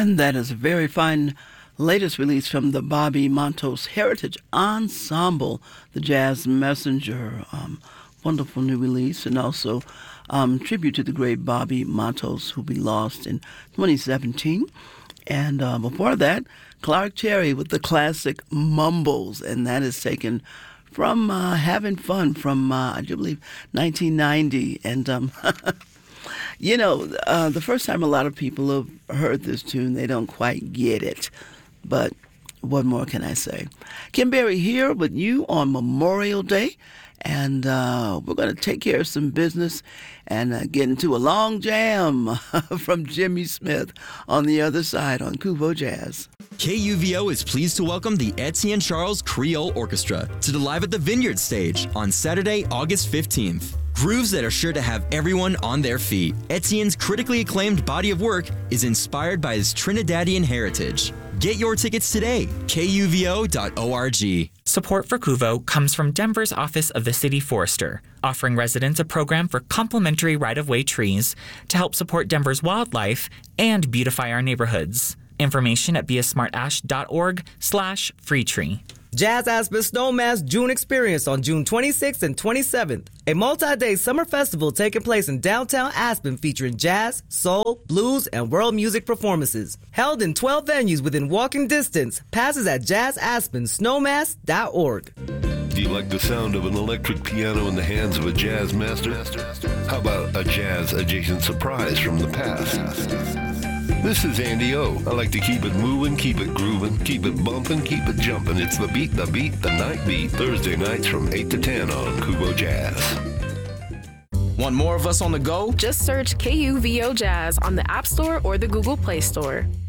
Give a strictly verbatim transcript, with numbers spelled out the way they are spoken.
And that is a very fine latest release from the Bobby Montos Heritage Ensemble, the Jazz Messenger. Um, wonderful new release, and also um, tribute to the great Bobby Montos, who we lost in twenty seventeen. And uh, before that, Clark Terry with the classic Mumbles, and that is taken from uh, Having Fun from, uh, I do believe, nineteen ninety. And um, You know, uh, the first time a lot of people have heard this tune, they don't quite get it. But what more can I say? Kim Berry here with you on Memorial Day. And uh, we're going to take care of some business and uh, get into a long jam from Jimmy Smith on the other side on Kuvo Jazz. K U V O is pleased to welcome the Etienne Charles Creole Orchestra to the Live at the Vineyard stage on Saturday, August fifteenth. Grooves that are sure to have everyone on their feet. Etienne's critically acclaimed body of work is inspired by his Trinidadian heritage. Get your tickets today, K U V O dot org. Support for Kuvo comes from Denver's Office of the City Forester, offering residents a program for complimentary right-of-way trees to help support Denver's wildlife and beautify our neighborhoods. Information at beasmartash.org slash free tree. Jazz Aspen Snowmass June Experience on June twenty-sixth and twenty-seventh. A multi-day summer festival taking place in downtown Aspen featuring jazz, soul, blues, and world music performances. Held in twelve venues within walking distance. Passes at jazz aspen snowmass dot org. Do you like the sound of an electric piano in the hands of a jazz master? How about a jazz-adjacent surprise from the past? This is Andy O. I like to keep it moving, keep it grooving, keep it bumping, keep it jumping. It's the beat, the beat, the night beat. Thursday nights from eight to ten on Kuvo Jazz. Want more of us on the go? Just search K U V O Jazz on the App Store or the Google Play Store.